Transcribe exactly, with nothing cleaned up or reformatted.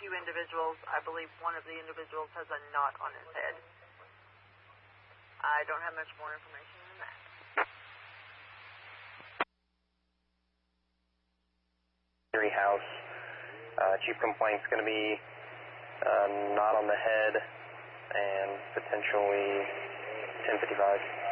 few individuals. I believe one of the individuals has a knot on his head. I don't have much more information than that. House. Uh, chief complaint's going to be uh, knot on the head and potentially ten fifty-five.